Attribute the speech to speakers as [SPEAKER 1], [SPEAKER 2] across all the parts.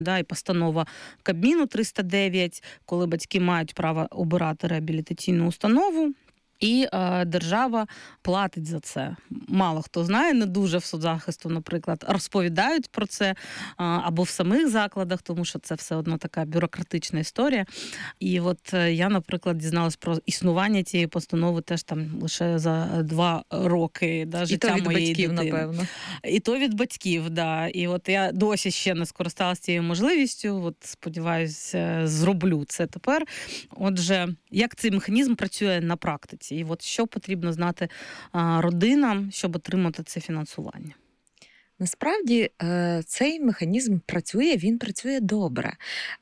[SPEAKER 1] Да, і постанова Кабміну 309, коли батьки мають право обирати реабілітаційну установу, і держава платить за це. Мало хто знає, не дуже в соцзахисту, наприклад, розповідають про це або в самих закладах, тому що це все одно така бюрократична історія. І от я, наприклад, дізналась про існування цієї постанови теж там лише за 2 роки життя моєї дитини. І то від батьків,
[SPEAKER 2] напевно.
[SPEAKER 1] І то від батьків, да. І от я досі ще не скористалася цією можливістю, от сподіваюся, зроблю це тепер. Отже, як цей механізм працює на практиці? І от що потрібно знати родинам, щоб отримати це фінансування?
[SPEAKER 2] Насправді цей механізм працює, він працює добре.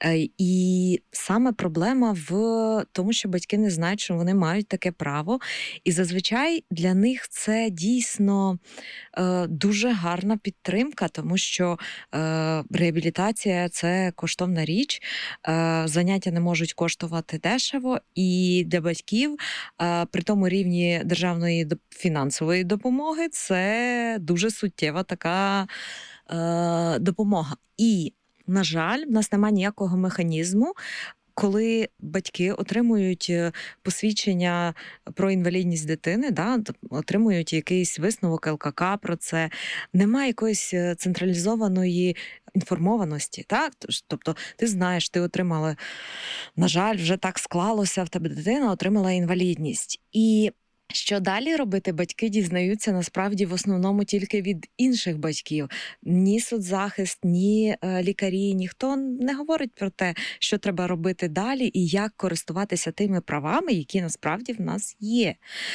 [SPEAKER 2] І саме проблема в тому, що батьки не знають, що вони мають таке право. І зазвичай для них це дійсно дуже гарна підтримка, тому що реабілітація – це коштовна річ, заняття не можуть коштувати дешево, і для батьків при тому рівні державної фінансової допомоги це дуже суттєва така допомога. І, на жаль, в нас немає ніякого механізму, коли батьки отримують посвідчення про інвалідність дитини, отримують якийсь висновок ЛКК про це, немає якоїсь централізованої інформованості. Так? Тобто ти знаєш, ти отримала, на жаль, вже так склалося, в тебе дитина отримала інвалідність. І що далі робити, батьки дізнаються насправді в основному тільки від інших батьків. Ні соцзахист, ні лікарі, ніхто не говорить про те, що треба робити далі і як користуватися тими правами, які насправді в нас є.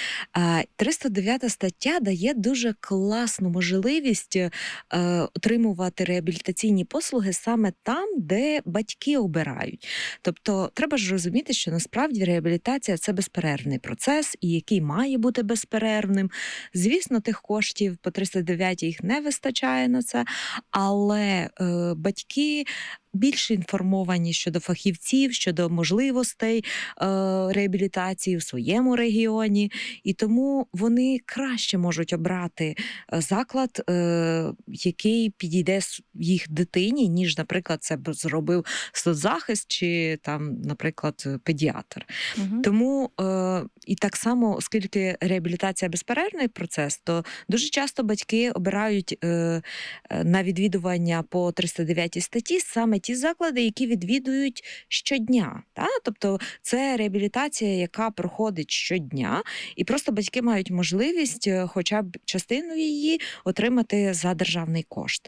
[SPEAKER 2] 309 стаття дає дуже класну можливість отримувати реабілітаційні послуги саме там, де батьки обирають. Тобто треба ж розуміти, що насправді реабілітація – це безперервний процес, і який має бути безперервним. Звісно, тих коштів по 309 їх не вистачає на це, але батьки більш інформовані щодо фахівців, щодо можливостей реабілітації в своєму регіоні, і тому вони краще можуть обрати заклад, який підійде їх дитині, ніж, наприклад, це б зробив соцзахист чи, там, наприклад, педіатр. Угу. Тому і так само, оскільки реабілітація – безперервний процес, то дуже часто батьки обирають на відвідування по 309 статті саме ті заклади, які відвідують щодня. Тобто це реабілітація, яка проходить щодня, і просто батьки мають можливість хоча б частину її отримати за державний кошт.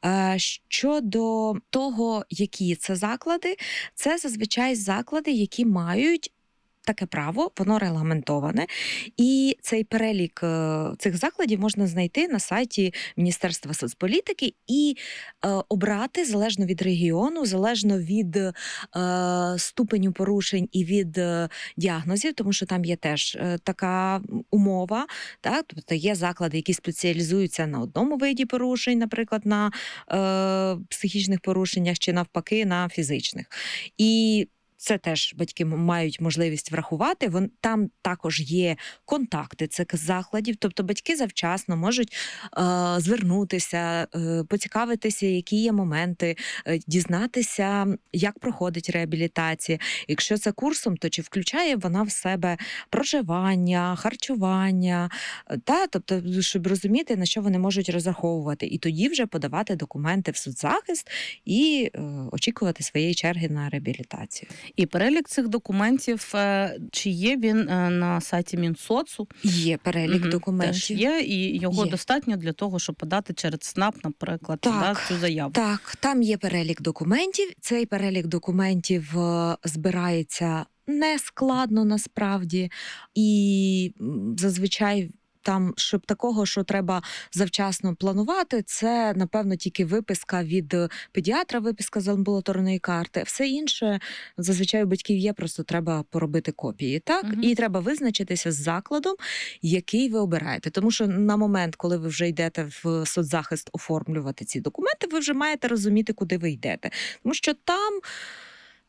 [SPEAKER 2] Щодо того, які це заклади, це зазвичай заклади, які мають таке право, воно регламентоване, і цей перелік цих закладів можна знайти на сайті Міністерства соцполітики і обрати залежно від регіону, залежно від ступеню порушень і від діагнозів, тому що там є теж така умова, так? Тобто є заклади, які спеціалізуються на одному виді порушень, наприклад, на психічних порушеннях, чи навпаки на фізичних. І це теж батьки мають можливість врахувати. Там також є контакти цих закладів, тобто батьки завчасно можуть звернутися, поцікавитися, які є моменти, дізнатися, як проходить реабілітація. Якщо це курсом, то чи включає вона в себе проживання, харчування, тобто, щоб розуміти, на що вони можуть розраховувати. І тоді вже подавати документи в соцзахист і очікувати своєї черги на реабілітацію.
[SPEAKER 1] І перелік цих документів, чи є він на сайті Мінсоцу?
[SPEAKER 2] Є перелік документів.
[SPEAKER 1] Теж є, і його достатньо для того, щоб подати через СНАП, наприклад, цю заяву.
[SPEAKER 2] Так, там є перелік документів. Цей перелік документів збирається нескладно насправді, і зазвичай там, щоб такого, що треба завчасно планувати, це, напевно, тільки виписка від педіатра, виписка з амбулаторної карти. Все інше, зазвичай у батьків є, просто треба поробити копії, так? Угу. І треба визначитися з закладом, який ви обираєте. Тому що на момент, коли ви вже йдете в соцзахист оформлювати ці документи, ви вже маєте розуміти, куди ви йдете. Тому що там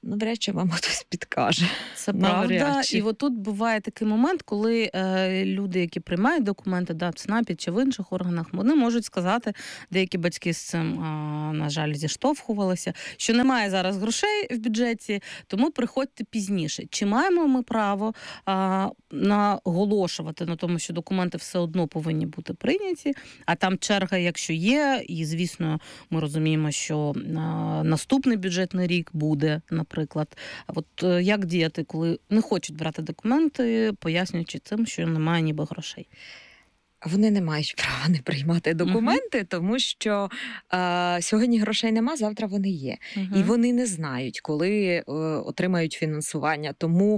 [SPEAKER 2] навряд чи вам хтось підкаже.
[SPEAKER 1] Це
[SPEAKER 2] Навряд
[SPEAKER 1] правда.
[SPEAKER 2] чи.
[SPEAKER 1] І от тут буває такий момент, коли люди, які приймають документи, в ЦНАПі чи в інших органах, вони можуть сказати, деякі батьки з цим, на жаль, зіштовхувалися, що немає зараз грошей в бюджеті, тому приходьте пізніше. Чи маємо ми право наголошувати на тому, що документи все одно повинні бути прийняті, а там черга, якщо є, і, звісно, ми розуміємо, що наступний бюджетний рік буде, наприклад. От як діяти, коли не хочуть брати документи, пояснюючи цим, що немає ніби грошей?
[SPEAKER 2] Вони не мають права не приймати документи, тому що сьогодні грошей нема, завтра вони є. І вони не знають, коли отримають фінансування. Тому,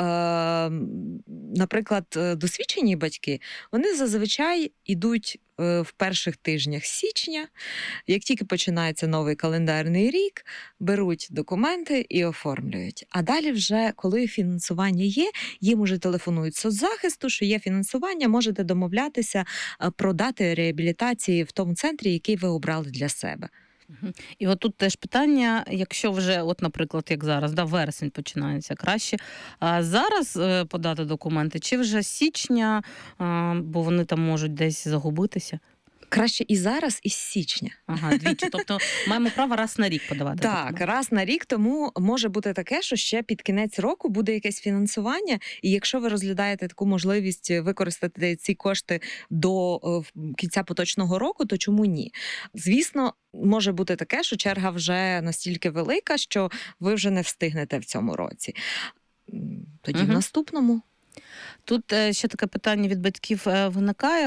[SPEAKER 2] наприклад, досвідчені батьки, вони зазвичай ідуть в перших тижнях січня, як тільки починається новий календарний рік, беруть документи і оформлюють. А далі вже, коли фінансування є, їм уже телефонують з соцзахисту, що є фінансування, можете домовлятися про дати реабілітації в тому центрі, який ви обрали для себе.
[SPEAKER 1] І от тут теж питання, якщо вже, от, наприклад, як зараз, вересень починається, краще зараз подати документи, чи вже з січня, бо вони там можуть десь загубитися?
[SPEAKER 2] Краще і зараз, і з січня.
[SPEAKER 1] Ага, двічі. Тобто маємо право раз на рік подавати документи.
[SPEAKER 2] Так, раз на рік, тому може бути таке, що ще під кінець року буде якесь фінансування, і якщо ви розглядаєте таку можливість використати ці кошти до кінця поточного року, то чому ні? Звісно, може бути таке, що черга вже настільки велика, що ви вже не встигнете в цьому році. Тоді в наступному.
[SPEAKER 1] Тут ще таке питання від батьків виникає.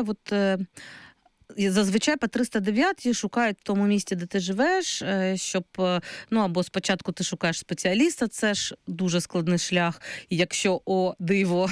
[SPEAKER 1] Зазвичай по 309 шукають в тому місці, де ти живеш, щоб, або спочатку ти шукаєш спеціаліста, це ж дуже складний шлях, і якщо, диво,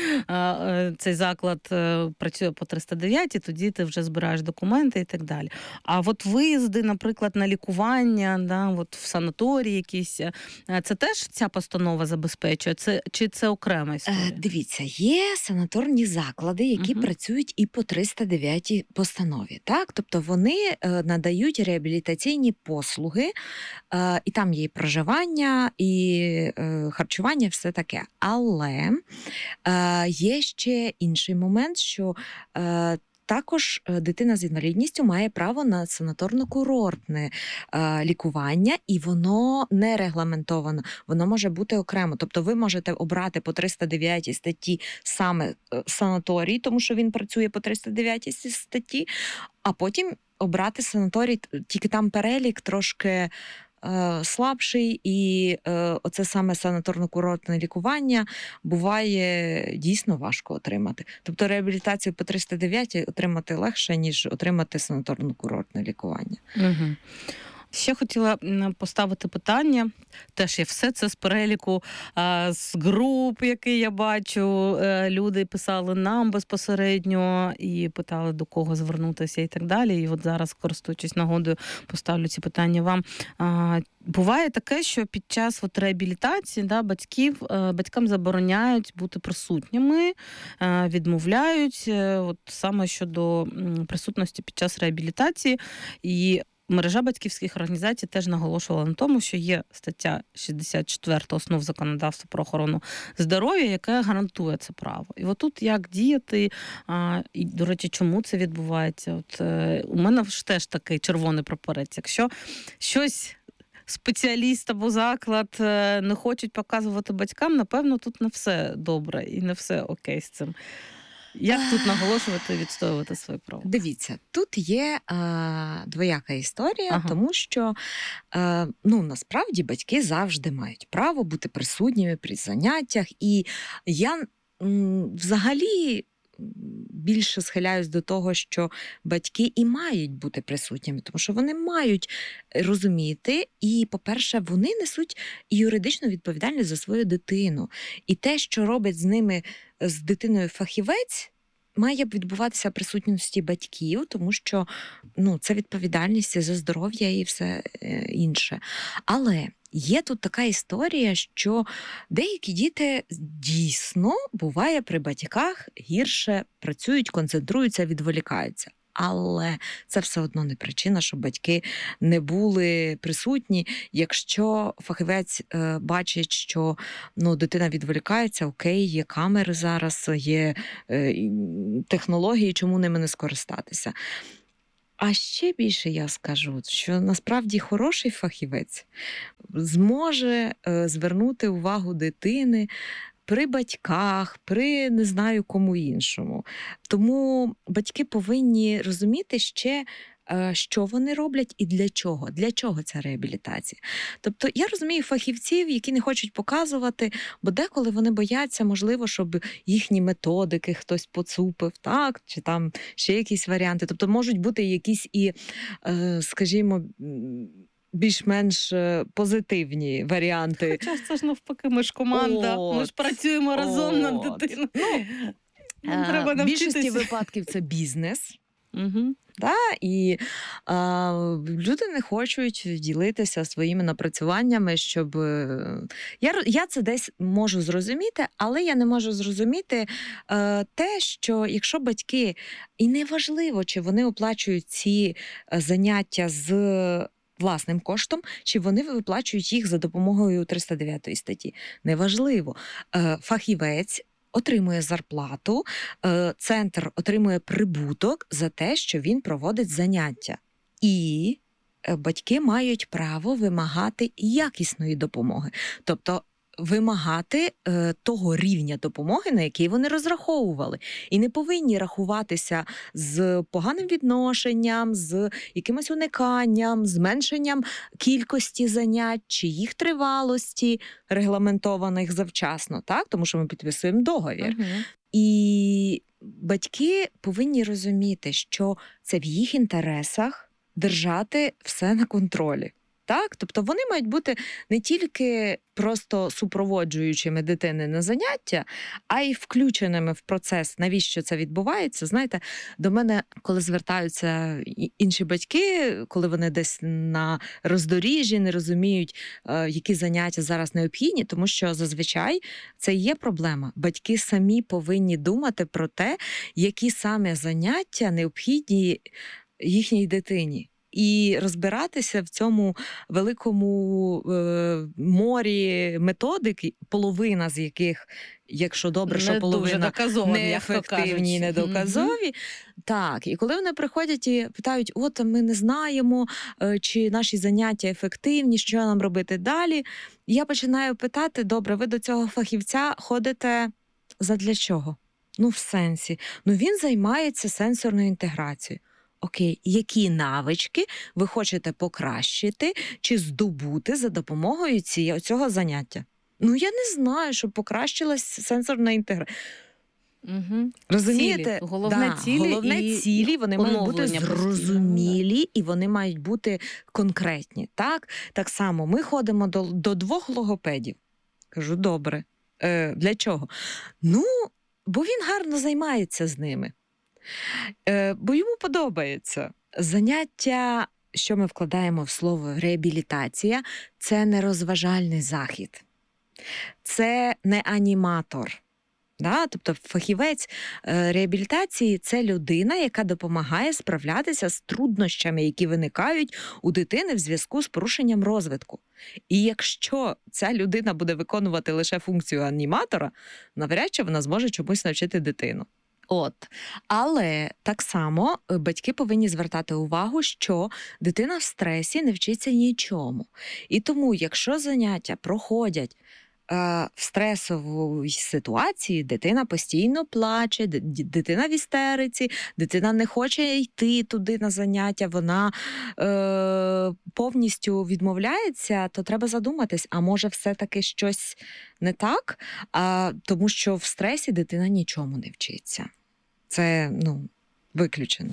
[SPEAKER 1] цей заклад працює по 309, тоді ти вже збираєш документи і так далі. А от виїзди, наприклад, на лікування, в санаторії якісь, це теж ця постанова забезпечує? Чи це окрема історія?
[SPEAKER 2] Дивіться, є санаторні заклади, які працюють і по 309 постанові. Так? Тобто вони надають реабілітаційні послуги, і там є і проживання, і харчування, все таке. Але є ще інший момент, що також дитина з інвалідністю має право на санаторно-курортне лікування, і воно не регламентовано, воно може бути окремо. Тобто ви можете обрати по 309 статті саме санаторій, тому що він працює по 309 статті, а потім обрати санаторій, тільки там перелік трошки слабший, і оце саме санаторно-курортне лікування буває дійсно важко отримати. Тобто реабілітацію по 309 отримати легше, ніж отримати санаторно-курортне лікування.
[SPEAKER 1] Угу. Ще хотіла поставити питання, теж є все це з переліку, з груп, які я бачу, люди писали нам безпосередньо і питали, до кого звернутися і так далі. І от зараз, користуючись нагодою, поставлю ці питання вам. Буває таке, що під час реабілітації батькам забороняють бути присутніми, відмовляють саме щодо присутності під час реабілітації. І мережа батьківських організацій теж наголошувала на тому, що є стаття 64 основ законодавства про охорону здоров'я, яка гарантує це право. І отут як діяти, і, до речі, чому це відбувається? У мене ж теж такий червоний прапорець. Якщо щось спеціаліст або заклад не хочуть показувати батькам, напевно, тут не все добре і не все окей з цим. Як тут наголошувати і відстоювати своє право?
[SPEAKER 2] Дивіться, тут є двояка історія, тому що насправді батьки завжди мають право бути присутніми при заняттях. І я взагалі більше схиляюсь до того, що батьки і мають бути присутніми, тому що вони мають розуміти, і, по-перше, вони несуть юридичну відповідальність за свою дитину. І те, що робить з дитиною фахівець, має відбуватися в присутності батьків, тому що це відповідальність за здоров'я і все інше. Але є тут така історія, що деякі діти дійсно, буває, при батьках гірше працюють, концентруються, відволікаються. але це все одно не причина, щоб батьки не були присутні. Якщо фахівець бачить, що дитина відволікається, окей, є камери зараз, є технології, чому ними не скористатися. А ще більше я скажу, що насправді хороший фахівець зможе звернути увагу дитини при батьках, при не знаю кому іншому. Тому батьки повинні розуміти ще, що вони роблять і для чого. Для чого ця реабілітація? Тобто я розумію фахівців, які не хочуть показувати, бо деколи вони бояться, можливо, щоб їхні методики хтось поцупив, так? Чи там ще якісь варіанти. Тобто можуть бути якісь і, скажімо, більш-менш позитивні варіанти.
[SPEAKER 1] Хоча це ж навпаки, ми ж команда, ми ж працюємо разом над дитиною.
[SPEAKER 2] Треба навчитися. В більшості випадків це бізнес.
[SPEAKER 1] Угу.
[SPEAKER 2] Да? І люди не хочуть ділитися своїми напрацюваннями, щоб... Я це десь можу зрозуміти, але я не можу зрозуміти те, що якщо батьки, і неважливо, чи вони оплачують ці заняття з власним коштом, чи вони виплачують їх за допомогою 309 статті. Неважливо. Фахівець отримує зарплату, центр отримує прибуток за те, що він проводить заняття. І батьки мають право вимагати якісної допомоги. Тобто вимагати того рівня допомоги, на який вони розраховували. І не повинні рахуватися з поганим відношенням, з якимось униканням, зменшенням кількості занять чи їх тривалості, регламентованих завчасно, так? Тому що ми підписуємо договір. Угу. І батьки повинні розуміти, що це в їх інтересах держати все на контролі. Так? Тобто вони мають бути не тільки просто супроводжуючими дитини на заняття, а й включеними в процес, навіщо це відбувається. Знаєте, до мене, коли звертаються інші батьки, коли вони десь на роздоріжжі, не розуміють, які заняття зараз необхідні, тому що зазвичай це і є проблема. Батьки самі повинні думати про те, які саме заняття необхідні їхній дитині. І розбиратися в цьому великому морі методик, половина з яких, якщо добре, що половина неефективні і недоказові. Угу. Так, і коли вони приходять і питають, от ми не знаємо, чи наші заняття ефективні, що нам робити далі, я починаю питати, добре, ви до цього фахівця ходите задля чого? В сенсі. Він займається сенсорною інтеграцією. Окей, які навички ви хочете покращити чи здобути за допомогою цього заняття? Я не знаю, щоб покращилась сенсорна інтеграція.
[SPEAKER 1] Угу.
[SPEAKER 2] Розумієте?
[SPEAKER 1] Цілі. Головне
[SPEAKER 2] цілі, вони мають бути зрозумілі і вони мають бути конкретні. Так само ми ходимо до 2 логопедів. Кажу, добре. Для чого? Бо він гарно займається з ними. Бо йому подобається. Заняття, що ми вкладаємо в слово реабілітація, це не розважальний захід. Це не аніматор. Да? Тобто фахівець реабілітації – це людина, яка допомагає справлятися з труднощами, які виникають у дитини в зв'язку з порушенням розвитку. І якщо ця людина буде виконувати лише функцію аніматора, навряд чи вона зможе чомусь навчити дитину. Але так само батьки повинні звертати увагу, що дитина в стресі не вчиться нічому. І тому, якщо заняття проходять в стресовій ситуації, дитина постійно плаче, дитина в істериці, дитина не хоче йти туди на заняття, вона повністю відмовляється, то треба задуматись, а може все-таки щось не так? Тому що в стресі дитина нічому не вчиться. Це, виключено.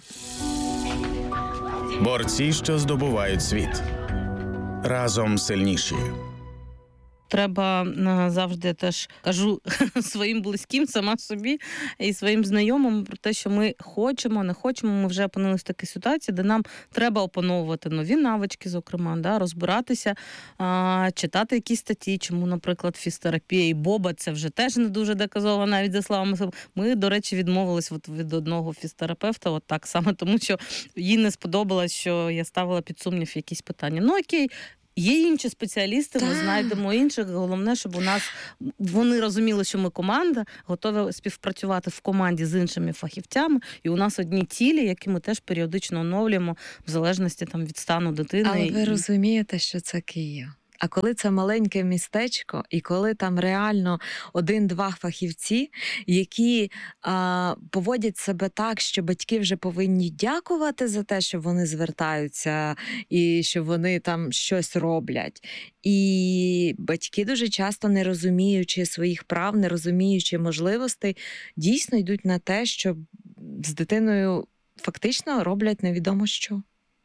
[SPEAKER 3] Борці, що здобувають світ. Разом сильніші.
[SPEAKER 1] треба завжди, теж кажу своїм близьким, сама собі і своїм знайомим про те, що ми хочемо, не хочемо, ми вже опинилися в такій ситуації, де нам треба опановувати нові навички, зокрема, да, розбиратися, читати якісь статті, чому, наприклад, фізтерапія і боба, це вже теж не дуже доказово, навіть за словами себе. Ми, до речі, відмовились від одного фізтерапевта, от так саме, тому що їй не сподобалось, що я ставила під сумнів якісь питання. Ну окей, є інші спеціалісти, ми знайдемо інших. Головне, щоб у нас вони розуміли, що ми команда, готові співпрацювати в команді з іншими фахівцями, і у нас одні цілі, які ми теж періодично оновлюємо в залежності там від стану дитини.
[SPEAKER 2] Але ви розумієте, що це Київ. А коли це маленьке містечко, і коли там реально 1-2 фахівці, які поводять себе так, що батьки вже повинні дякувати за те, що вони звертаються і що вони там щось роблять. І батьки дуже часто, не розуміючи своїх прав, не розуміючи можливостей, дійсно йдуть на те, що з дитиною фактично роблять невідомо що.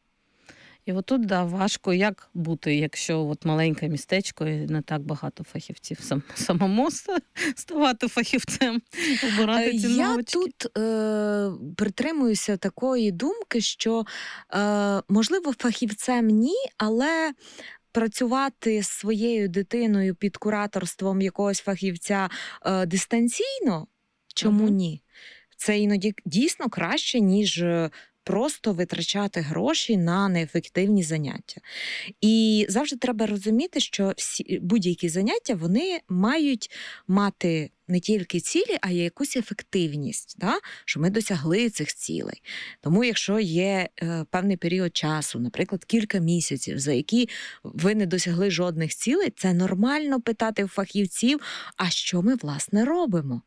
[SPEAKER 1] І отут, да, важко, як бути, якщо от маленьке містечко і не так багато фахівців. Самому ставати фахівцем, обирати ці навички.
[SPEAKER 2] Я тут притримуюся такої думки, що, можливо, фахівцем ні, але працювати з своєю дитиною під кураторством якогось фахівця дистанційно, чому ні? Це іноді дійсно краще, ніж просто витрачати гроші на неефективні заняття. І завжди треба розуміти, що будь-які заняття, вони мають мати не тільки цілі, а й якусь ефективність, да? Що ми досягли цих цілей. Тому якщо є певний період часу, наприклад, кілька місяців, за які ви не досягли жодних цілей, це нормально питати у фахівців, а що ми, власне, робимо?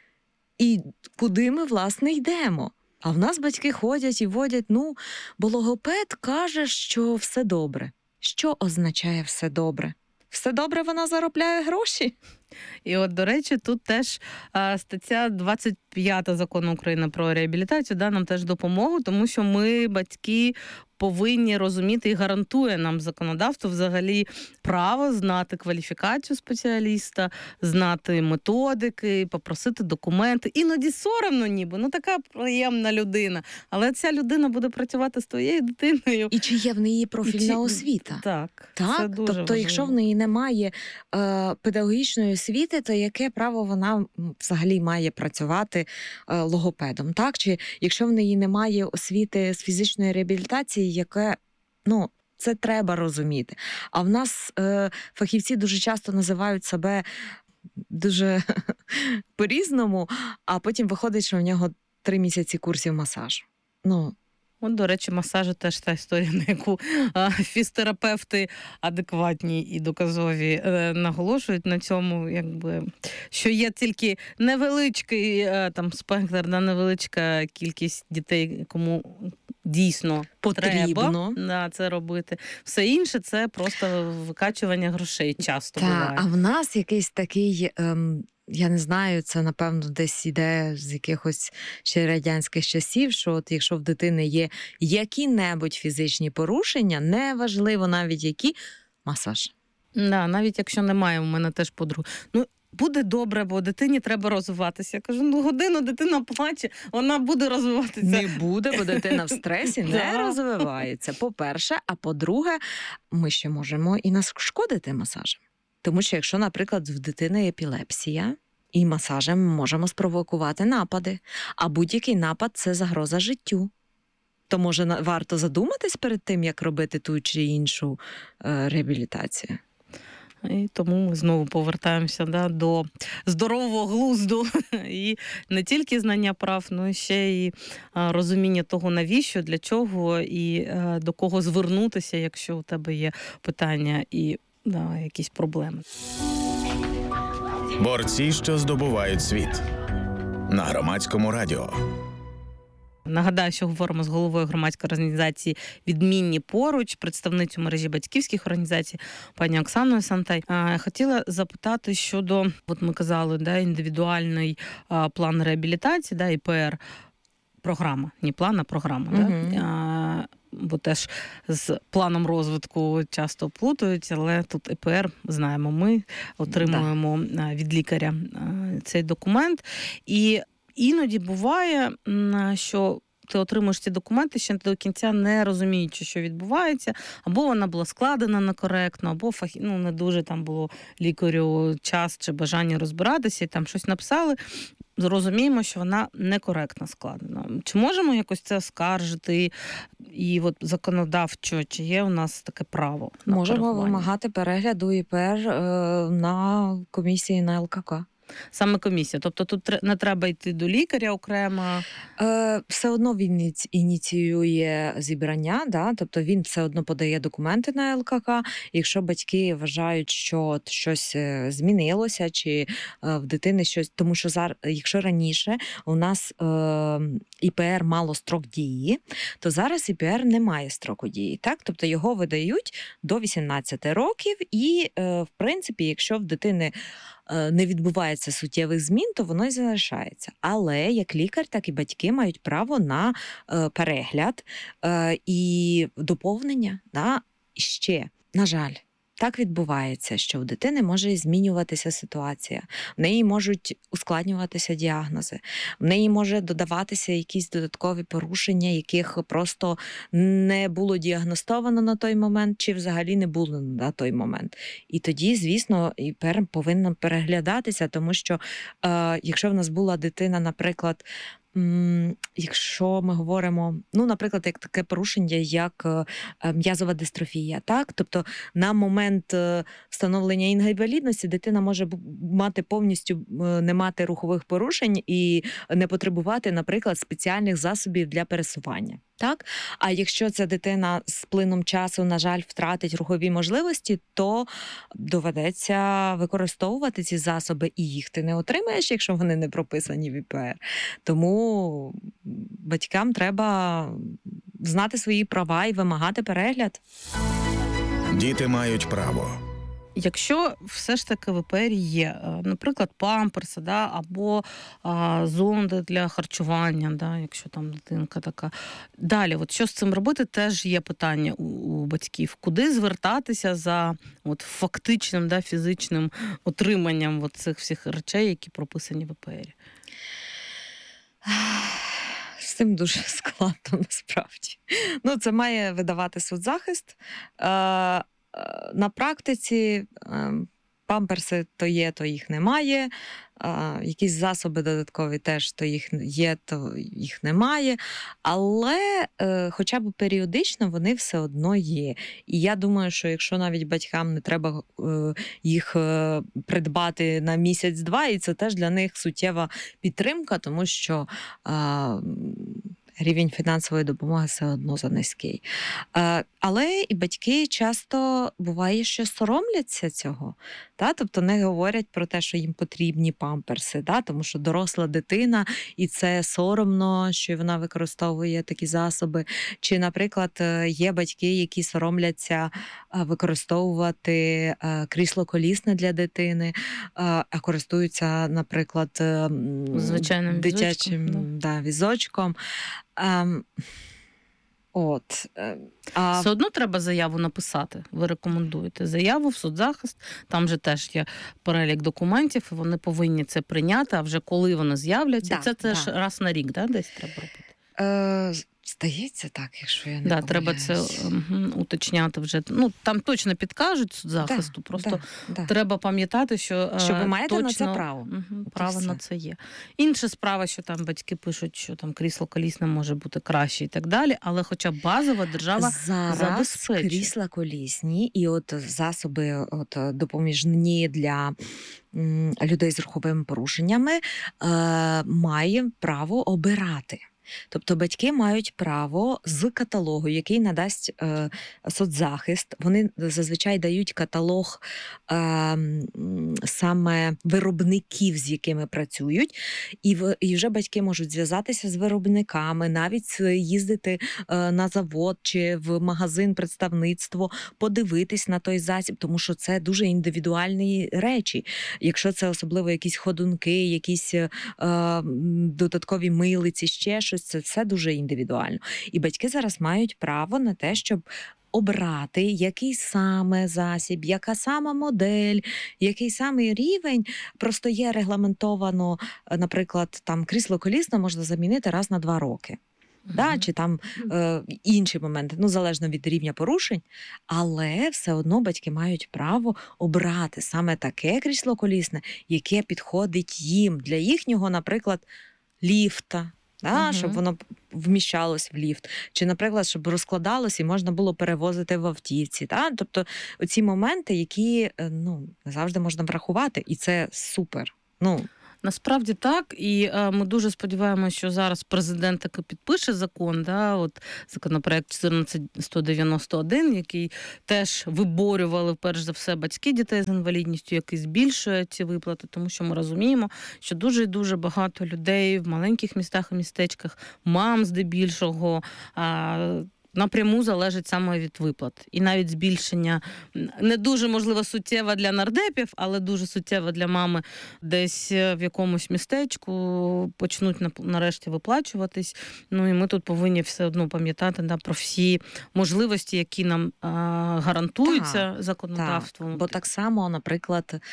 [SPEAKER 2] І куди ми, власне, йдемо? А в нас батьки ходять і водять, бо логопед каже, що все добре. Що означає все добре? Все добре, вона заробляє гроші?
[SPEAKER 1] І от, до речі, тут теж стаття 25 Закону України про реабілітацію нам теж допомогу, тому що ми, батьки, повинні розуміти і гарантує нам законодавство взагалі право знати кваліфікацію спеціаліста, знати методики, попросити документи. Іноді соромно ніби, така приємна людина. Але ця людина буде працювати з твоєю дитиною.
[SPEAKER 2] І чи є в неї профільна освіта?
[SPEAKER 1] Так.
[SPEAKER 2] Це дуже тобто, якщо в неї немає педагогічної освіти, то яке право вона взагалі має працювати логопедом? Так? Чи якщо в неї немає освіти з фізичної реабілітації, яке, це треба розуміти. А в нас фахівці дуже часто називають себе дуже по-різному, а потім виходить, що в нього 3 місяці курсів масажу.
[SPEAKER 1] От, до речі, масажі теж та історія, на яку фізтерапевти адекватні і доказові наголошують на цьому, що є тільки невеличкий спектр, невеличка кількість дітей, кому дійсно
[SPEAKER 2] потрібно
[SPEAKER 1] треба це робити. Все інше – це просто викачування грошей часто буває.
[SPEAKER 2] А в нас якийсь такий... Я не знаю, це, напевно, десь іде з якихось ще радянських часів, що от якщо в дитини є які-небудь фізичні порушення, неважливо навіть які, масаж.
[SPEAKER 1] Навіть якщо немає, у мене теж подруга. Буде добре, бо дитині треба розвиватися. Я кажу, годину дитина плаче, вона буде розвиватися.
[SPEAKER 2] Не буде, бо дитина в стресі не розвивається, по-перше. А по-друге, ми ще можемо і нашкодити масажем. Тому що якщо, наприклад, в дитини епілепсія, і масажем ми можемо спровокувати напади, а будь-який напад – це загроза життю. То, може, варто задуматись перед тим, як робити ту чи іншу реабілітацію?
[SPEAKER 1] І тому ми знову повертаємося до здорового глузду. І не тільки знання прав, але ще і розуміння того, навіщо, для чого і до кого звернутися, якщо у тебе є питання і якісь проблеми.
[SPEAKER 3] Борці, що здобувають світ. На Громадському радіо.
[SPEAKER 1] Нагадаю, що говоримо з головою громадської організації «Відмінні поруч», представницю мережі батьківських організацій, пані Оксаною Сантай. Хотіла запитати щодо, от ми казали, індивідуальний план реабілітації, ІПР, програма, не план, а програма.
[SPEAKER 2] Угу.
[SPEAKER 1] бо теж з планом розвитку часто плутають, але тут ІПР, знаємо, ми отримуємо від лікаря цей документ. І іноді буває, що ти отримуєш ці документи ще до кінця не розуміючи, що відбувається, або вона була складена некоректно, або не дуже там було лікарю час чи бажання розбиратися, і там щось написали. Зрозуміємо, що вона некоректно складена. Чи можемо якось це оскаржити? І от законодавчо, чи є у нас таке право?
[SPEAKER 2] Можемо вимагати перегляду ІПР на комісії на ЛКК.
[SPEAKER 1] Саме комісія. Тобто тут не треба йти до лікаря окремо?
[SPEAKER 2] Все одно він ініціює зібрання, да? Тобто він все одно подає документи на ЛКК. Якщо батьки вважають, що щось змінилося, чи в дитини щось... Тому що зараз, якщо раніше у нас ІПР мало строк дії, то зараз ІПР не має строку дії. Так? Тобто його видають до 18 років і, в принципі, якщо в дитини не відбувається суттєвих змін, то воно й залишається. Але як лікар, так і батьки мають право на перегляд і доповнення. Да? І ще, на жаль, так відбувається, що у дитини може змінюватися ситуація, в неї можуть ускладнюватися діагнози, в неї може додаватися якісь додаткові порушення, яких просто не було діагностовано на той момент, чи взагалі не було на той момент. І тоді, звісно, ІПР повинна переглядатися, тому що якщо в нас була дитина, наприклад, якщо ми говоримо, наприклад, як таке порушення, як м'язова дистрофія, так? Тобто на момент встановлення інвалідності дитина може мати повністю не мати рухових порушень і не потребувати, наприклад, спеціальних засобів для пересування. Так? А якщо ця дитина з плином часу, на жаль, втратить рухові можливості, то доведеться використовувати ці засоби, і їх ти не отримаєш, якщо вони не прописані в ІПР. Тому батькам треба знати свої права і вимагати перегляд.
[SPEAKER 3] Діти мають право.
[SPEAKER 1] Якщо все ж таки в ІПР є, наприклад, памперси, або зонди для харчування, якщо там дитинка така. Далі, що з цим робити, теж є питання у батьків. Куди звертатися за фактичним, фізичним отриманням цих всіх речей, які прописані в ІПР?
[SPEAKER 2] З цим дуже складно, насправді. Це має видавати соцзахист. На практиці памперси то є, то їх немає. Якісь засоби додаткові теж то їх є, то їх немає. Але хоча б періодично вони все одно є. І я думаю, що якщо навіть батькам не треба їх придбати на місяць-два, і це теж для них суттєва підтримка, тому що рівень фінансової допомоги все одно занизький. Але і батьки часто буває, що соромляться цього. Тобто не говорять про те, що їм потрібні памперси, тому що доросла дитина, і це соромно, що вона використовує такі засоби. Чи, наприклад, є батьки, які соромляться використовувати крісло колісне для дитини, а користуються, наприклад,
[SPEAKER 1] звичайним
[SPEAKER 2] дитячим візочком.
[SPEAKER 1] Все одно треба заяву написати. Ви рекомендуєте заяву в соцзахист. Там же теж є перелік документів, і вони повинні це прийняти, а вже коли вони з'являться, це ж раз на рік, десь треба робити?
[SPEAKER 2] Здається, так, якщо я не помиляюсь.
[SPEAKER 1] Треба це уточняти вже. Там точно підкажуть соцзахисту, просто треба пам'ятати, що
[SPEAKER 2] ви маєте
[SPEAKER 1] точно
[SPEAKER 2] на це право.
[SPEAKER 1] Право на це є. Інша справа, що там батьки пишуть, що там крісло колісне може бути краще і так далі, але хоча б базова держава забезпечує.
[SPEAKER 2] Крісла колісні і засоби допоміжні для людей з руховими порушеннями має право обирати. Тобто батьки мають право з каталогу, який надасть соцзахист. Вони зазвичай дають каталог саме виробників, з якими працюють. І вже батьки можуть зв'язатися з виробниками, навіть їздити на завод чи в магазин, представництво, подивитись на той засіб, тому що це дуже індивідуальні речі. Якщо це особливо якісь ходунки, якісь додаткові милиці, ще щось, якось це все дуже індивідуально. І батьки зараз мають право на те, щоб обрати, який саме засіб, яка сама модель, який саме рівень. Просто є регламентовано, наприклад, там крісло колісне можна замінити раз на 2 роки. Да, чи там інші моменти, залежно від рівня порушень, але все одно батьки мають право обрати саме таке крісло колісне, яке підходить їм для їхнього, наприклад, ліфта. Щоб воно вміщалось в ліфт. Чи, наприклад, щоб розкладалось і можна було перевозити в автівці. Тобто оці моменти, які не завжди можна врахувати, і це супер.
[SPEAKER 1] Насправді так, і ми дуже сподіваємося, що зараз президент таки підпише закон, законопроект 14191, який теж виборювали, перш за все, батьки дітей з інвалідністю, який збільшує ці виплати, тому що ми розуміємо, що дуже і дуже багато людей в маленьких містах і містечках, мам здебільшого, напряму залежить саме від виплат. І навіть збільшення не дуже, можливо, суттєве для нардепів, але дуже суттєве для мами десь в якомусь містечку почнуть нарешті виплачуватись. І ми тут повинні все одно пам'ятати про всі можливості, які нам гарантуються законодавством.
[SPEAKER 2] Так, бо так само, наприклад,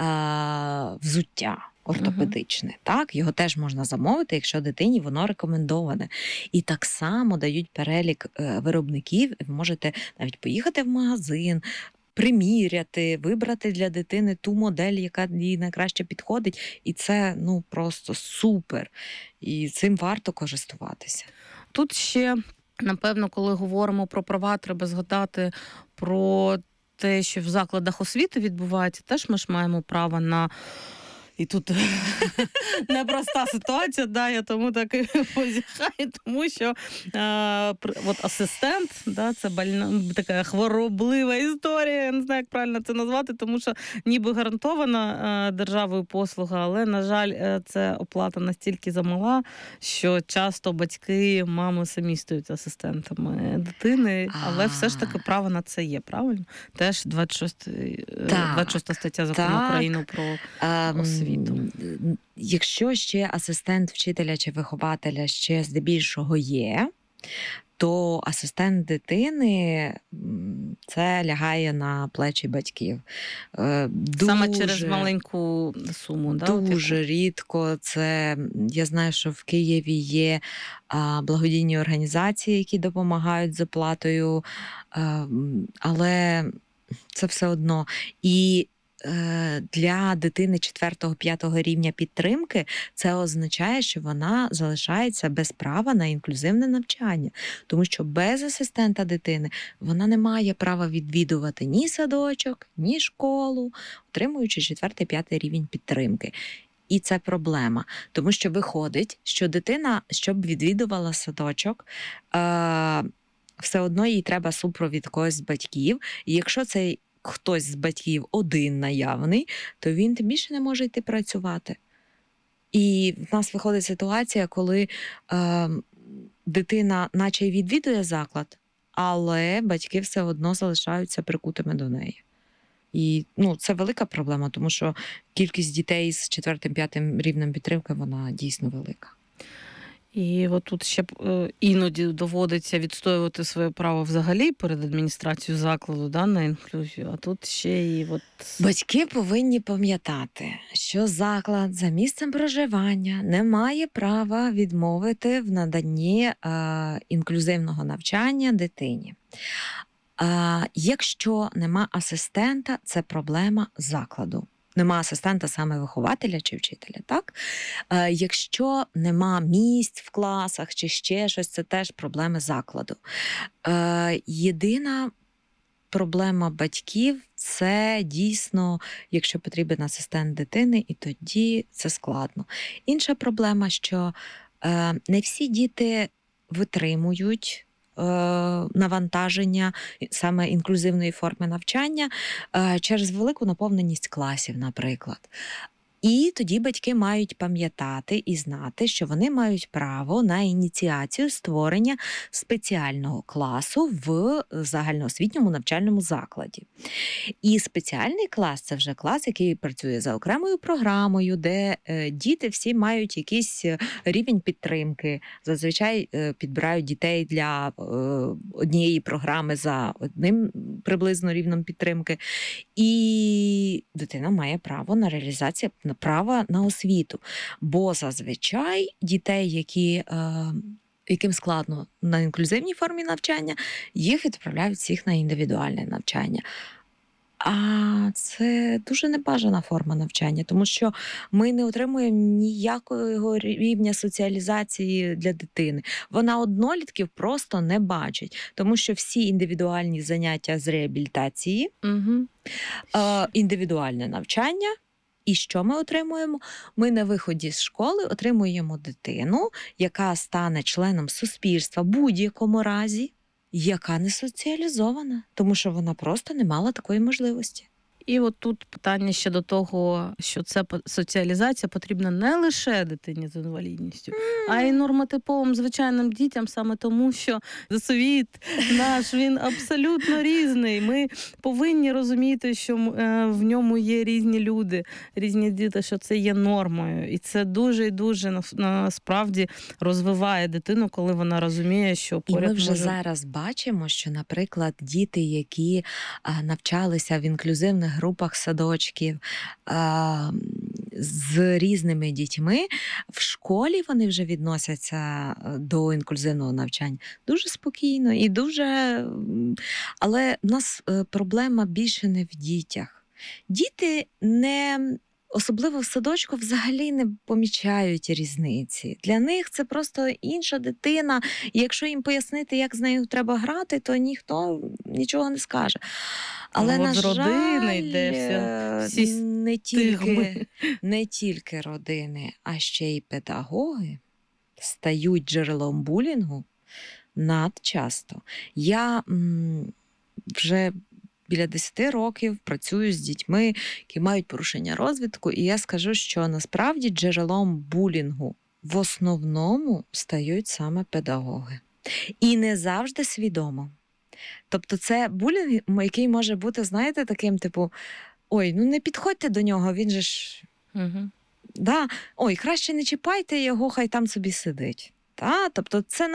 [SPEAKER 2] взуття ортопедичне, так? Його теж можна замовити, якщо дитині воно рекомендоване. І так само дають перелік виробників, ви можете навіть поїхати в магазин, приміряти, вибрати для дитини ту модель, яка їй найкраще підходить, і це, просто супер. І цим варто користуватися.
[SPEAKER 1] Тут ще, напевно, коли говоримо про права, треба згадати про те, що в закладах освіти відбувається, теж ми ж маємо право на... І тут непроста ситуація, я тому так і позіхаю, тому що асистент, це така хвороблива історія, я не знаю, як правильно це назвати, тому що ніби гарантована державою послуга, але, на жаль, це оплата настільки замала, що часто батьки, мами самі стають асистентами дитини, але все ж таки право на це є, правильно? Теж 26 стаття Закону України про освіту.
[SPEAKER 2] Якщо ще асистент вчителя чи вихователя ще здебільшого є, то асистент дитини це лягає на плечі батьків.
[SPEAKER 1] Саме через маленьку суму,
[SPEAKER 2] Дуже рідко. Я знаю, що в Києві є благодійні організації, які допомагають з оплатою, але це все одно. І для дитини 4-5 рівня підтримки це означає, що вона залишається без права на інклюзивне навчання. Тому що без асистента дитини вона не має права відвідувати ні садочок, ні школу, отримуючи 4-5 рівень підтримки. І це проблема. Тому що виходить, що дитина, щоб відвідувала садочок, все одно їй треба супровід когось з батьків. І якщо цей хтось з батьків один наявний, то він тим більше не може йти працювати. І в нас виходить ситуація, коли дитина наче й відвідує заклад, але батьки все одно залишаються прикутими до неї. І це велика проблема, тому що кількість дітей з 4-5 рівнем підтримки, вона дійсно велика.
[SPEAKER 1] І тут ще іноді доводиться відстоювати своє право взагалі перед адміністрацією закладу на інклюзію, а тут ще і
[SPEAKER 2] Батьки повинні пам'ятати, що заклад за місцем проживання не має права відмовити в наданні інклюзивного навчання дитині. Якщо нема асистента, це проблема закладу. Нема асистента саме вихователя чи вчителя, так? Якщо нема місць в класах чи ще щось, це теж проблеми закладу. Єдина проблема батьків – це дійсно, якщо потрібен асистент дитини, і тоді це складно. Інша проблема, що не всі діти витримують навантаження саме інклюзивної форми навчання через велику наповненість класів, наприклад. І тоді батьки мають пам'ятати і знати, що вони мають право на ініціацію створення спеціального класу в загальноосвітньому навчальному закладі. І спеціальний клас – це вже клас, який працює за окремою програмою, де діти всі мають якийсь рівень підтримки. Зазвичай підбирають дітей для однієї програми за одним приблизно рівнем підтримки. І дитина має право на реалізацію права на освіту. Бо зазвичай дітей, яким складно на інклюзивній формі навчання, їх відправляють всіх на індивідуальне навчання. А це дуже небажана форма навчання, тому що ми не отримуємо ніякого рівня соціалізації для дитини. Вона однолітків просто не бачить, тому що всі індивідуальні заняття з реабілітації, індивідуальне навчання. І що ми отримуємо? Ми на виході з школи отримуємо дитину, яка стане членом суспільства в будь-якому разі, яка не соціалізована, тому що вона просто не мала такої можливості.
[SPEAKER 1] І от тут питання ще до того, що це соціалізація потрібна не лише дитині з інвалідністю, а й нормотиповим звичайним дітям, саме тому, що світ наш, він абсолютно різний. Ми повинні розуміти, що в ньому є різні люди, різні діти, що це є нормою. І це дуже і дуже насправді розвиває дитину, коли вона розуміє, що поряд
[SPEAKER 2] І ми вже зараз бачимо, що, наприклад, діти, які навчалися в інклюзивних групах садочків з різними дітьми, в школі вони вже відносяться до інклюзивного навчання дуже спокійно і дуже... Але в нас проблема більше не в дітях. Діти особливо в садочку, взагалі не помічають різниці. Для них це просто інша дитина, і якщо їм пояснити, як з нею треба грати, то ніхто нічого не скаже. Але, на жаль,
[SPEAKER 1] родини йде всі
[SPEAKER 2] не тільки родини, а ще й педагоги стають джерелом булінгу надчасто. Я вже біля 10 років працюю з дітьми, які мають порушення розвитку, і я скажу, що насправді джерелом булінгу в основному стають саме педагоги. І не завжди свідомо. Тобто це булінг, який може бути, знаєте, таким типу, ой, ну не підходьте до нього, він же ж... Да? Ой, краще не чіпайте його, хай там собі сидить. Да? Тобто це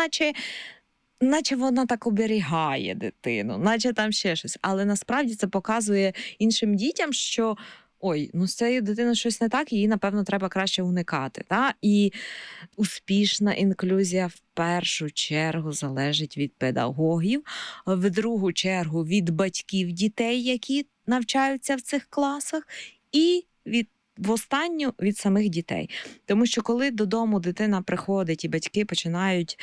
[SPEAKER 2] наче вона так оберігає дитину, наче там ще щось. Але насправді це показує іншим дітям, що ой, ну з цією дитиною щось не так, її, напевно, треба краще уникати. Та? І успішна інклюзія в першу чергу залежить від педагогів, в другу чергу від батьків дітей, які навчаються в цих класах, і в останню від самих дітей. Тому що коли додому дитина приходить і батьки починають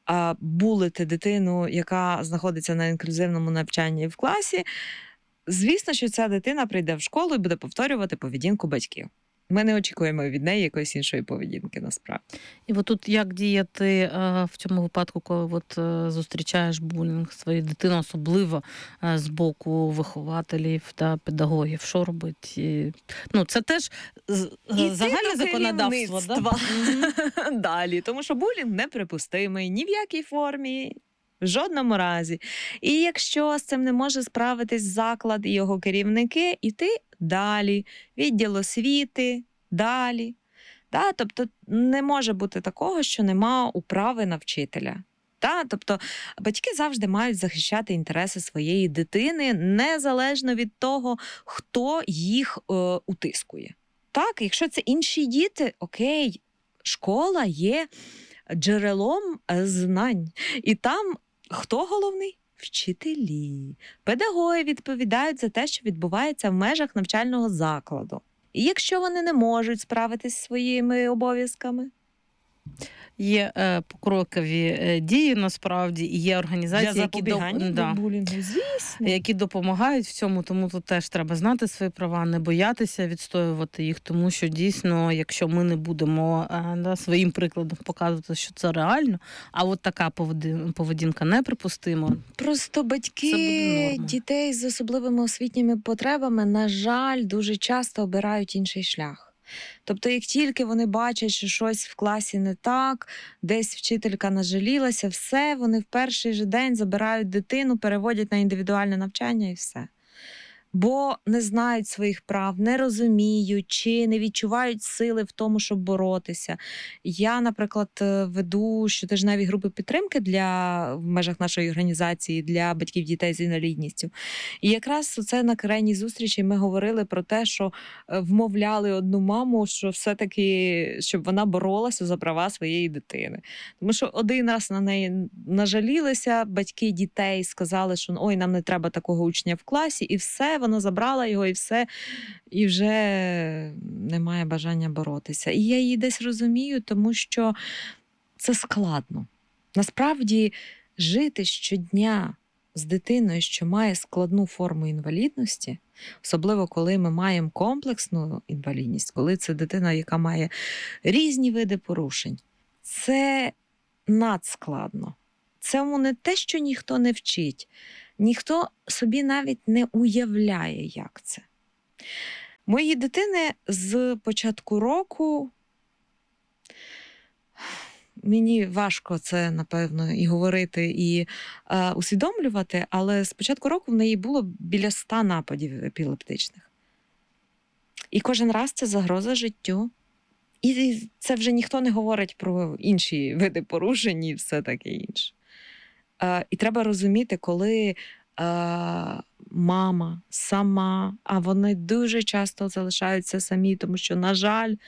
[SPEAKER 2] булити дитину, яка знаходиться на інклюзивному навчанні в класі, звісно, що ця дитина прийде в школу і буде повторювати поведінку батьків. Ми не очікуємо від неї якоїсь іншої поведінки, насправді.
[SPEAKER 1] І от тут як діяти в цьому випадку, коли зустрічаєш булінг своєї дитини, особливо з боку вихователів та педагогів? Що робити? Ну, це теж загальне законодавство. Да?
[SPEAKER 2] Далі, тому що булінг неприпустимий ні в якій формі, в жодному разі. І якщо з цим не може справитись заклад і його керівники, іти далі, відділ освіти, далі. Да? Тобто не може бути такого, що нема управи на вчителя. Да? Тобто батьки завжди мають захищати інтереси своєї дитини, незалежно від того, хто їх утискує. Так, якщо це інші діти, окей, школа є джерелом знань. І там хто головний? Вчителі. Педагоги відповідають за те, що відбувається в межах навчального закладу. І якщо вони не можуть справитись зі своїми обов'язками?
[SPEAKER 1] Є покрокові дії, насправді, і є організації, які допомагають в цьому, тому тут теж треба знати свої права, не боятися відстоювати їх, тому що дійсно, якщо ми не будемо своїм прикладом показувати, що це реально, а от така поведінка неприпустима.
[SPEAKER 2] Просто батьки дітей з особливими освітніми потребами, на жаль, дуже часто обирають інший шлях. Тобто, як тільки вони бачать, що щось в класі не так, десь вчителька нажалілася, все, вони в перший же день забирають дитину, переводять на індивідуальне навчання і все. Бо не знають своїх прав, не розуміють чи не відчувають сили в тому, щоб боротися. Я, наприклад, веду щотижневі групи підтримки в межах нашої організації для батьків дітей з інвалідністю. І якраз це на крайній зустрічі ми говорили про те, що вмовляли одну маму, що все-таки, щоб вона боролася за права своєї дитини. Тому що один раз на неї нажалілися, батьки дітей сказали, що ой, нам не треба такого учня в класі, і все, вона забрала його, і все, і вже немає бажання боротися. І я її десь розумію, тому що це складно. Насправді, жити щодня з дитиною, що має складну форму інвалідності, особливо коли ми маємо комплексну інвалідність, коли це дитина, яка має різні види порушень, це надскладно. Цьому не те, що ніхто не вчить, ніхто собі навіть не уявляє, як це. Мої дитини з початку року, мені важко це, напевно, і говорити, і усвідомлювати, але з початку року в неї було біля 100 нападів епілептичних. І кожен раз це загроза життю. І це вже ніхто не говорить про інші види порушень і все таке інше. І треба розуміти, коли мама сама, а вони дуже часто залишаються самі, тому що, на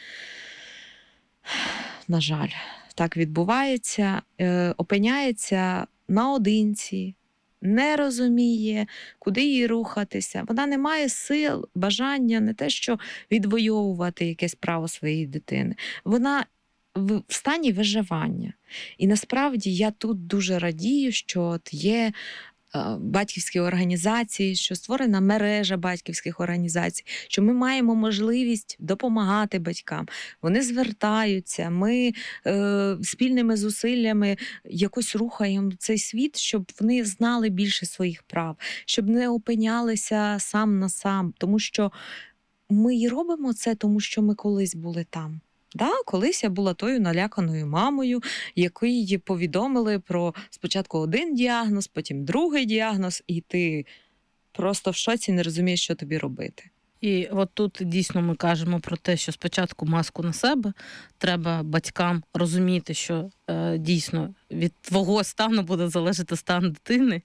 [SPEAKER 2] жаль, так відбувається, опиняється наодинці, не розуміє, куди їй рухатися. Вона не має сил, бажання не те, що відвоювати якесь право своєї дитини. Вона в стані виживання. І насправді я тут дуже радію, що от є батьківські організації, що створена мережа батьківських організацій, що ми маємо можливість допомагати батькам. Вони звертаються, ми спільними зусиллями якось рухаємо цей світ, щоб вони знали більше своїх прав, щоб не опинялися сам на сам, тому що ми і робимо це, тому що ми колись були там. Да, колись я була тою наляканою мамою, якій повідомили про спочатку один діагноз, потім другий діагноз, і ти просто в шоці, не розумієш, що тобі робити.
[SPEAKER 1] І от тут дійсно ми кажемо про те, що спочатку маску на себе, треба батькам розуміти, що дійсно від твого стану буде залежати стан дитини.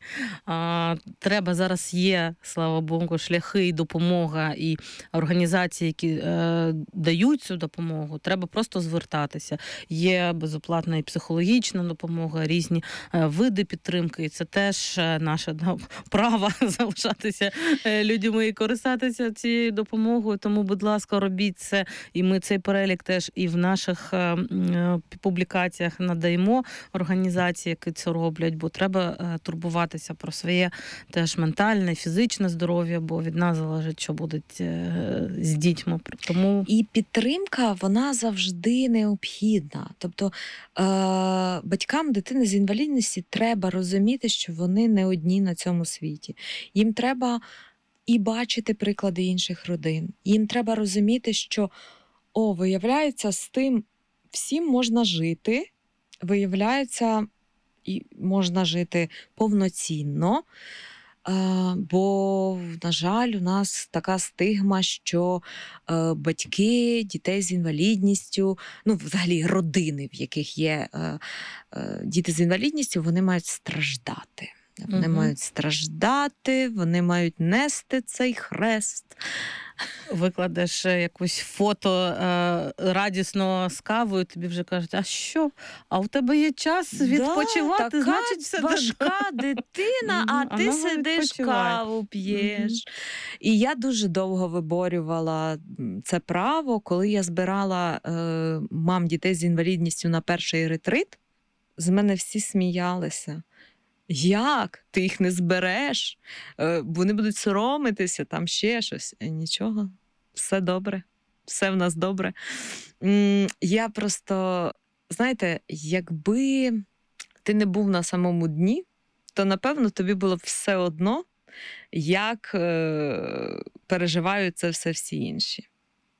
[SPEAKER 1] Треба зараз є, слава Богу, шляхи і допомога, і організації, які дають цю допомогу, треба просто звертатися. Є безоплатна і психологічна допомога, різні види підтримки, і це теж наше право залишатися людьми і користатися цією допомогою, тому, будь ласка, робіть це, і ми цей перелік теж і в наших публікаціях надаємо організації, які це роблять, бо треба турбуватися про своє теж ментальне, фізичне здоров'я, бо від нас залежить, що буде з дітьми. Тому...
[SPEAKER 2] І підтримка, вона завжди необхідна. Тобто батькам дитини з інвалідності треба розуміти, що вони не одні на цьому світі. Їм треба і бачити приклади інших родин. Їм треба розуміти, що, виявляється, з тим всім можна жити, виявляється, і можна жити повноцінно, бо, на жаль, у нас така стигма, що батьки дітей з інвалідністю, взагалі родини, в яких є діти з інвалідністю, вони мають страждати. Вони мають страждати, вони мають нести цей хрест.
[SPEAKER 1] Викладеш якусь фото радісно з кавою, тобі вже кажуть, а що? А у тебе є час відпочивати,
[SPEAKER 2] така
[SPEAKER 1] значить все
[SPEAKER 2] важка дитина, а ти сидиш каву п'єш. І я дуже довго виборювала це право, коли я збирала мам дітей з інвалідністю на перший ретрит, з мене всі сміялися. Як? Ти їх не збереш? Вони будуть соромитися, там ще щось. Нічого, все добре, все в нас добре. Я просто, знаєте, якби ти не був на самому дні, то, напевно, тобі було б все одно, як переживають це все всі інші.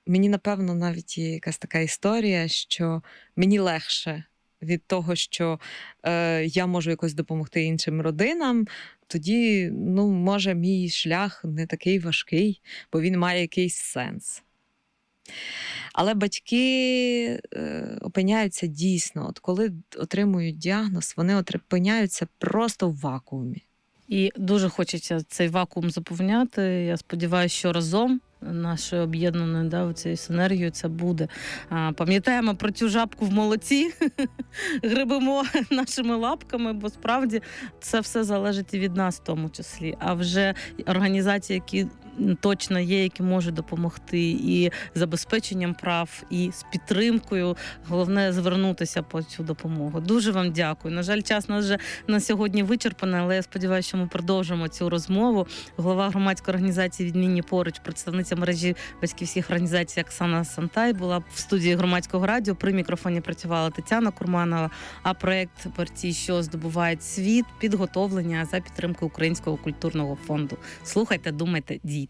[SPEAKER 2] мені, напевно, навіть є якась така історія, що мені легше від того, що я можу якось допомогти іншим родинам, тоді, може, мій шлях не такий важкий, бо він має якийсь сенс. Але батьки опиняються дійсно, от коли отримують діагноз, вони опиняються просто в вакуумі.
[SPEAKER 1] І дуже хочеться цей вакуум заповняти. Я сподіваюся, що разом нашою об'єднаною цією синергією це буде. Пам'ятаємо про цю жабку в молоці, гребемо нашими лапками, бо справді це все залежить і від нас в тому числі. А вже організації, які точно є, які можуть допомогти і забезпеченням прав, і з підтримкою. Головне звернутися по цю допомогу. Дуже вам дякую. На жаль, час нас вже на сьогодні вичерпаний, але я сподіваюся, що ми продовжимо цю розмову. Голова громадської організації «Відмінні поруч», представниця мережі батьківських організацій Оксана Сантай була в студії Громадського радіо. При мікрофоні працювала Тетяна Курманова, а проєкт «Борці, що здобувають світ» підготовлення за підтримки Українського культурного фонду. Слухайте, думайте, дійте.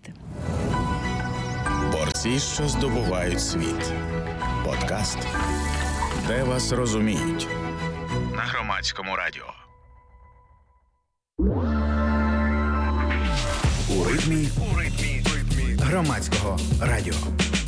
[SPEAKER 3] Борці, що здобувають світ. Подкаст, де вас розуміють. На Громадському радіо.
[SPEAKER 4] У ритмі Громадського радіо.